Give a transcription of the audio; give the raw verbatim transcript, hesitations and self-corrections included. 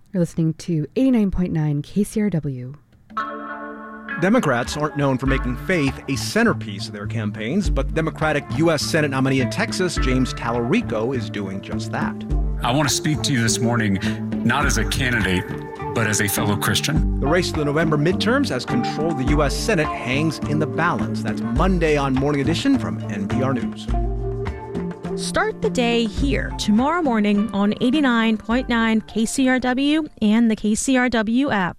You're listening to eighty-nine point nine K C R W. Democrats aren't known for making faith a centerpiece of their campaigns, but the Democratic U S Senate nominee in Texas, James Talarico, is doing just that. I want to speak to you this morning, not as a candidate, but as a fellow Christian. The race to the November midterms as control of the U S Senate hangs in the balance. That's Monday on Morning Edition from N P R News. Start the day here tomorrow morning on eighty-nine point nine K C R W and the K C R W app.